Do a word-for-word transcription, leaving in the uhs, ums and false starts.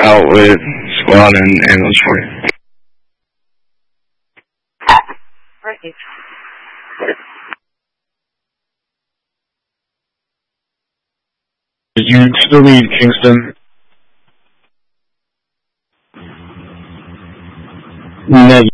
out with squad and ambulance for you. Right. Did you still need Kingston? No.